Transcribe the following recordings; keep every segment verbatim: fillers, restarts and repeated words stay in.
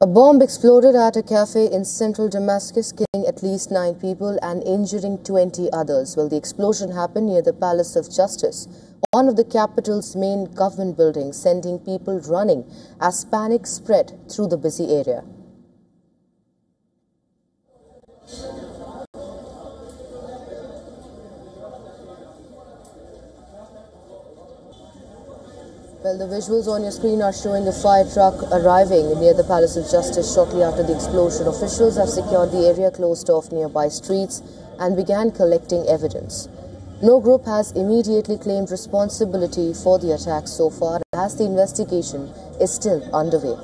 A bomb exploded at a cafe in central Damascus, killing at least nine people and injuring twenty others. Well, the explosion happened near the Palace of Justice, one of the capital's main government buildings, sending people running as panic spread through the busy area. Well, the visuals on your screen are showing a fire truck arriving near the Palace of Justice shortly after the explosion. Officials have secured the area, closed off nearby streets and began collecting evidence. No group has immediately claimed responsibility for the attack so far, as the investigation is still underway.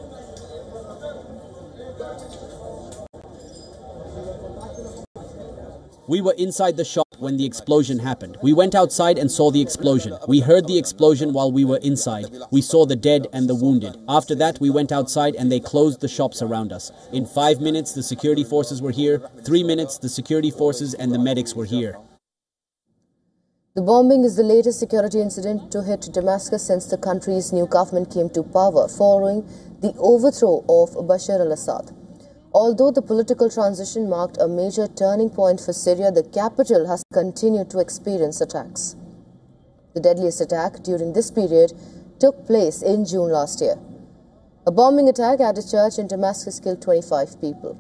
We were inside the shop when the explosion happened. We went outside and saw the explosion. We heard the explosion while we were inside. We saw the dead and the wounded. After that, we went outside and they closed the shops around us. In five minutes, the security forces were here. Three minutes, the security forces and the medics were here. The bombing is the latest security incident to hit Damascus since the country's new government came to power following the overthrow of Bashar al-Assad. Although the political transition marked a major turning point for Syria, the capital has continued to experience attacks. The deadliest attack during this period took place in June last year. A bombing attack at a church in Damascus killed twenty-five people.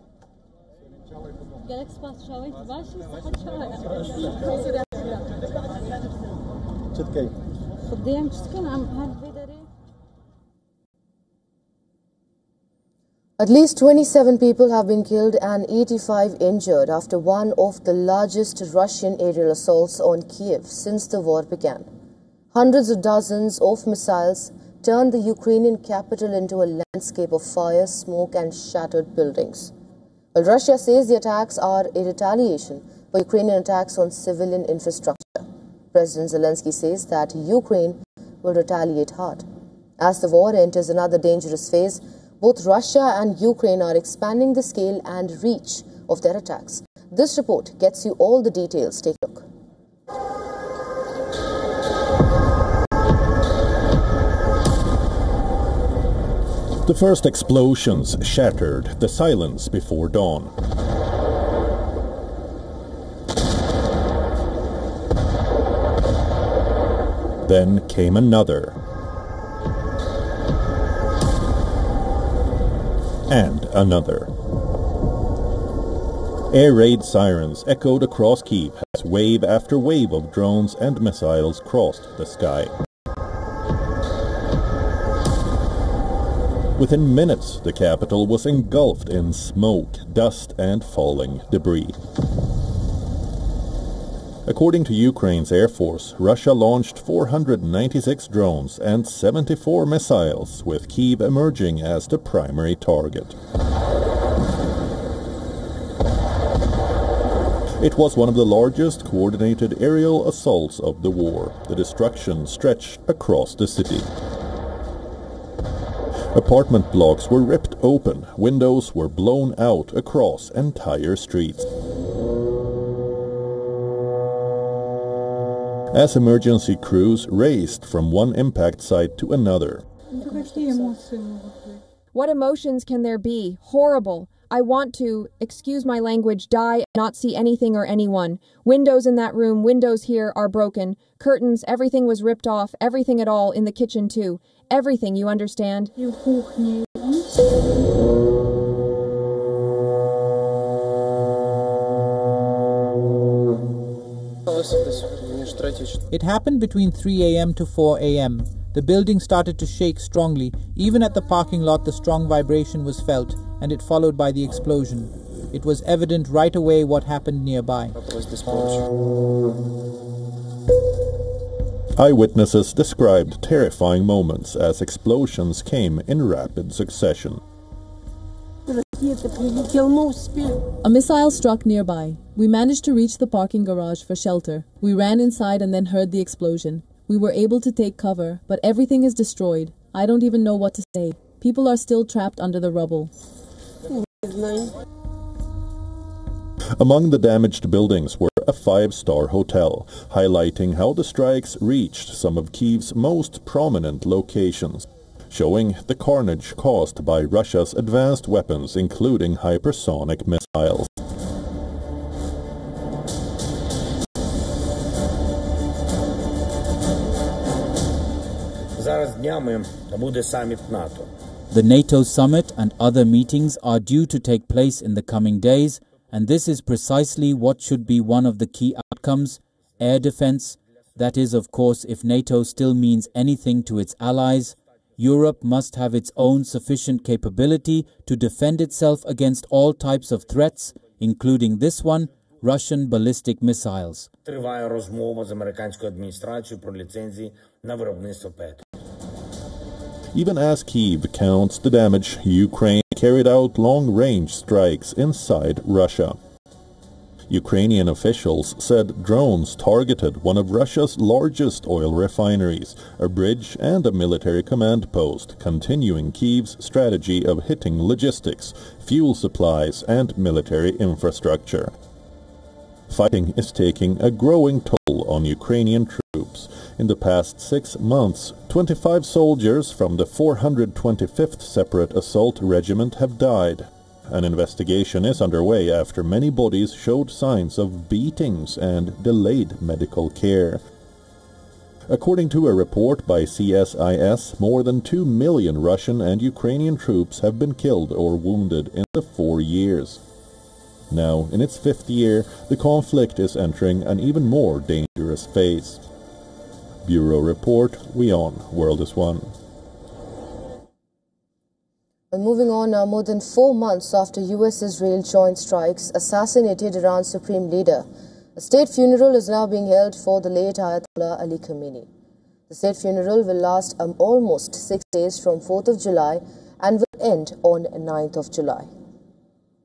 At least twenty-seven people have been killed and eighty-five injured after one of the largest Russian aerial assaults on Kiev since the war began. Hundreds of dozens of missiles turned the Ukrainian capital into a landscape of fire, smoke and shattered buildings. Well, Russia says the attacks are a retaliation for Ukrainian attacks on civilian infrastructure. President Zelensky says that Ukraine will retaliate hard. As the war enters another dangerous phase, both Russia and Ukraine are expanding the scale and reach of their attacks. This report gets you all the details. Take a look. The first explosions shattered the silence before dawn. Then came another. And another. Air raid sirens echoed across Kyiv as wave after wave of drones and missiles crossed the sky. Within minutes, the capital was engulfed in smoke, dust and falling debris. According to Ukraine's Air Force, Russia launched four hundred ninety-six drones and seventy-four missiles, with Kyiv emerging as the primary target. It was one of the largest coordinated aerial assaults of the war. The destruction stretched across the city. Apartment blocks were ripped open, windows were blown out across entire streets. As emergency crews raced from one impact site to another. What emotions can there be? Horrible. I want to, excuse my language, die and not see anything or anyone. Windows in that room, windows here are broken. Curtains, everything was ripped off, everything at all, in the kitchen too. Everything, you understand? It happened between three a m to four a m The building started to shake strongly. Even at the parking lot, the strong vibration was felt, and it followed by the explosion. It was evident right away what happened nearby. Eyewitnesses described terrifying moments as explosions came in rapid succession. A missile struck nearby. We managed to reach the parking garage for shelter. We ran inside and then heard the explosion. We were able to take cover, but everything is destroyed. I don't even know what to say. People are still trapped under the rubble. Among the damaged buildings were a five-star hotel, highlighting how the strikes reached some of Kyiv's most prominent locations. showing the carnage caused by Russia's advanced weapons, including hypersonic missiles. The NATO summit and other meetings are due to take place in the coming days, and this is precisely what should be one of the key outcomes: air defense. That is, of course, if NATO still means anything to its allies. Europe must have its own sufficient capability to defend itself against all types of threats, including this one, Russian ballistic missiles. Триває розмова з американською адміністрацією про ліцензії на виробництво пет. Even as Kyiv counts the damage, Ukraine carried out long-range strikes inside Russia. Ukrainian officials said drones targeted one of Russia's largest oil refineries, a bridge and a military command post, continuing Kyiv's strategy of hitting logistics, fuel supplies and military infrastructure. Fighting is taking a growing toll on Ukrainian troops. In the past six months, twenty-five soldiers from the four hundred twenty-fifth Separate Assault Regiment have died. An investigation is underway after many bodies showed signs of beatings and delayed medical care. According to a report by C S I S, more than two million Russian and Ukrainian troops have been killed or wounded in the four years. Now, in its fifth year, the conflict is entering an even more dangerous phase. Bureau Report, WION, World is One. And moving on now, more than four months after U S-Israel joint strikes assassinated Iran's supreme leader, a state funeral is now being held for the late Ayatollah Ali Khamenei. The state funeral will last um, almost six days from fourth of July and will end on ninth of July.